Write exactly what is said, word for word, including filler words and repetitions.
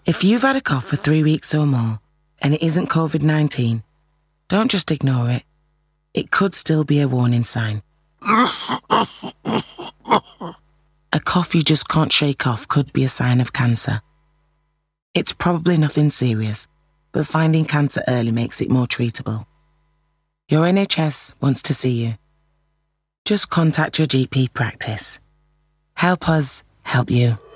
If you've had a cough for three weeks or more and it isn't covid nineteen, don't just ignore it. It could still be a warning sign. A cough you just can't shake off could be a sign of cancer. It's probably nothing serious, but finding cancer early makes it more treatable. Your N H S wants to see you. Just contact your G P practice. Help us help you.